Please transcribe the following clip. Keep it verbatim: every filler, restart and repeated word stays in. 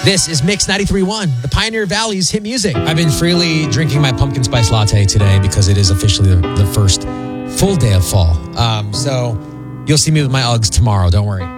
This is Mix ninety-three point one, the Pioneer Valley's hit music. I've been freely drinking my pumpkin spice latte today because it is officially the, the first full day of fall. Um, so you'll see me with my Uggs tomorrow. Don't worry.